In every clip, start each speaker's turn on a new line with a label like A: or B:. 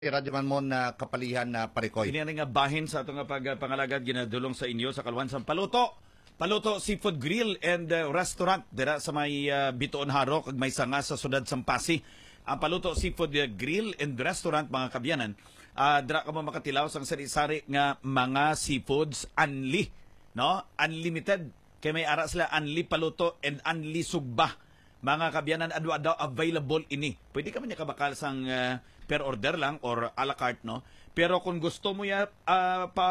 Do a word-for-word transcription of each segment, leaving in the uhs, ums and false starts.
A: Radyoman mo na kapalihan na parikoy.
B: Ini nga bahin sa atong pagpangalagad ginadulong sa inyo sa Kalwan sa Paluto. Paluto Seafood Grill and uh, Restaurant dira sa may uh, Bituon Haro kag may sanga sa sudad Sampasi. Ang Paluto Seafood uh, Grill and Restaurant mga kabyanan, uh, dira ka mo makatilaw sang sari-sari nga mga seafoods unli, no? Unlimited. Kay may ara sila unli paluto and unli sugba. Mga kabyanan, adwa daw available ini. Pwede ka man niya kabakal sang uh, per order lang or a la carte, no? Pero kung gusto mo ya uh, pa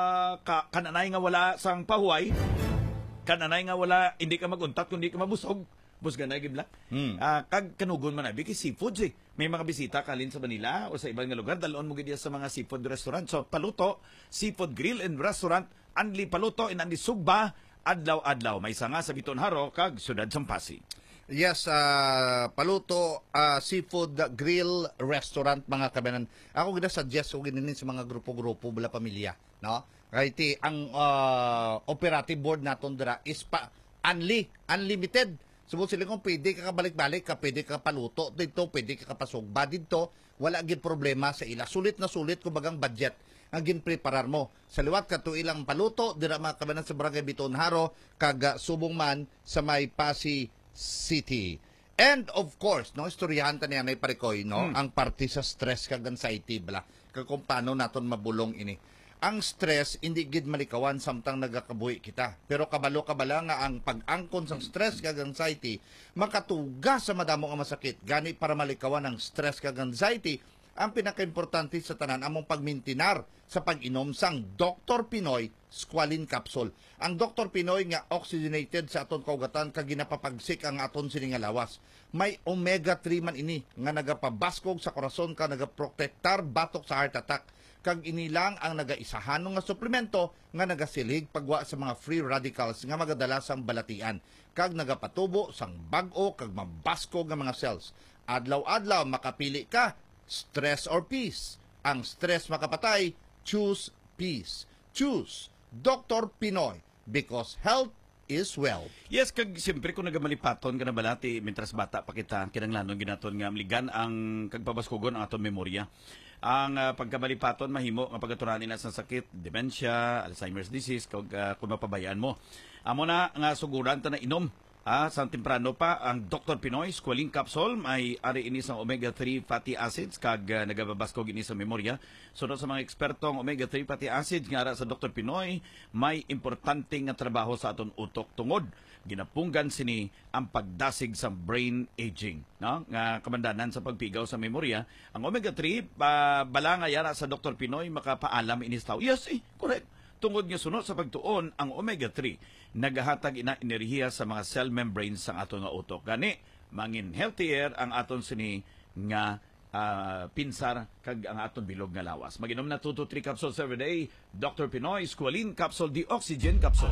B: ka, kananay nga wala sang pahuway, kananay nga wala hindi ka maguntat kundi ka mabusog, busga na gibla. Hmm. Uh, kag kanugon man abi kay seafoods eh. May mga bisita kalin sa Manila o sa ibang nga lugar dalon mo gid sa mga seafood restaurant. So Paluto Seafood Grill and Restaurant, anli paluto and anli sugba adlaw-adlaw. May sanga sa Bituon Haro kag sudad Sampasi.
A: Yes, uh, Paluto uh, Seafood Grill Restaurant mga kabanan. Ako gina-suggest ko ginin sa mga grupo-grupo bala pamilya, no? Kahit ang uh, operative board naton dira is pa unli, unlimited. Subot sila kung pwede ka kabalik-balik, ka pwede ka paluto dito, pwede ka kapasugba dito, wala gid problema sa ila. Sulit na sulit kumbagang budget ang ginpreparar mo. Sa liwat ka to ilang paluto dira mga kabanan sa Barangay Bituon Haro kag subong man sa may Pasig City. And of course, no, istoryahan ta niya may parikoy, no, hmm. ang parte sa stress kag anxiety bala. Kag kung paano naton mabulong ini. Ang stress hindi gid malikawan samtang nagakabuhi kita. Pero kabalo kabala nga ang pag-angkon sang stress kag anxiety makatuga sa madamo nga masakit. Gani para malikawan ang stress kag anxiety, ang pinakaimportante sa tanan among pagmintinar sa pag-inom sang Doctor Pinoy Squalene Capsule. Ang Doctor Pinoy nga oxygenated sa aton kaugatan kag ginapapagsik ang aton sini nga lawas. May omega three man ini nga nagapabaskog sa korason ka nagaprotektar batok sa heart attack. Kag inilang ang nagaisahanong nga suplemento nga nagasilig pagwa sa mga free radicals nga magadala sang balatian kag nagapatubo sang bag-o kag mabaskog nga mga cells. Adlaw-adlaw makapili ka, stress or peace. Ang stress makapatay, choose peace. Choose Doctor Pinoy because health is wealth.
B: Yes, kag siyempre kung nagamalipaton ka na balati mitras bata pa kita kinanglanon ginaton nga mligan ang kagpabaskogon ang aton memorya. Ang uh, pagkamalipaton mahimo nga pagaturan nila sa sakit, dementia, Alzheimer's disease kag uh, kung mapabayaan mo. Amo na nga suguran ta na inom. Ah, sa temprano pa ang Doctor Pinoy Squalene Capsule, may ari ini sa omega three fatty acids kag uh, nagababaskog ini sa memorya. Sunod sa mga eksperto ang omega three fatty acids nga ara sa Doctor Pinoy may importante nga trabaho sa aton utok tungod. Ginapunggan sini ang pagdasig sa brain aging, no? Nga kamandanan sa pagpigaw sa memorya. Ang omega three uh, bala nga yara sa Doctor Pinoy makapaalam ini sa tao. Yes, eh, correct. Tungod nga sunod sa pagtuon ang omega three nagahatag ina enerhiya sa mga cell membranes sa aton nga utok. Gani mangin healthier ang aton sini nga uh, pinsar kag ang aton bilog nga lawas. Maginom na two to three capsules every day. Doctor Pinoy Squalene Capsule, the oxygen capsule.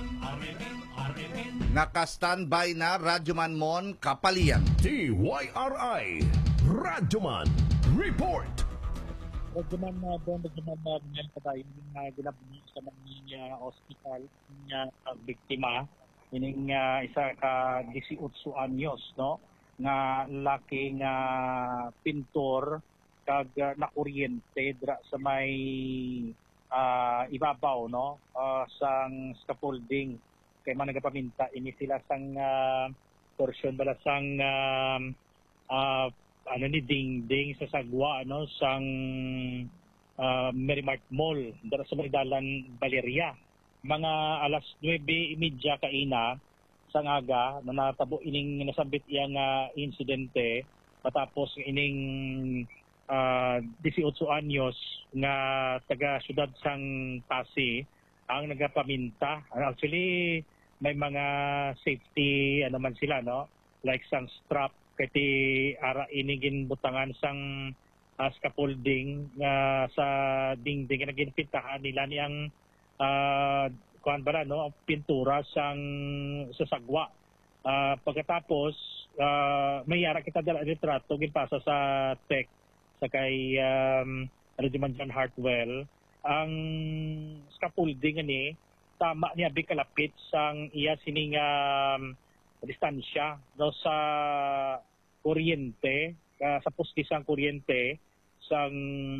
A: Naka-standby na Radyoman Mon Kapalian.
C: T Y R I Radyoman Report.
D: Radyoman na doon, Radyoman na ngayon pa tayo na ginabuni sa mga hospital ng uh, biktima. Ining uh, isa ka eighteen anyos, no? Nga laki nga pintor kag uh, nakuryente dra sa may uh, ibabaw, no? Uh, sang scaffolding. Kay man nagapaminta ini sila sang uh, portion bala sang uh, uh, ano ni dingding sa sagwa, ano, sang uh, Merrimart Mall dara sa Maridalan, Valeria. Mga alas nuwebe trenta kaina sang aga na natabo ining nasambit iyang uh, insidente patapos ining uh, eighteen anyos nga taga syudad sang Pasig ang nagapaminta. Actually may mga safety ano man sila, no, like sang strap kati ara inigin butangan sang uh, scaffolding nga uh, sa dingding nga ginpintahan nila niyang uh, kuan bala, no, pintura sang sa sagwa. Uh, pagkatapos uh, may ara kita dala retrato ginpasa sa tech sa kay um, Radyoman John Hartwell. Ang scaffolding ani tama niya bikalapit sang iya sining um, distansya no, sa kuryente, uh, sa pustisang kuryente isang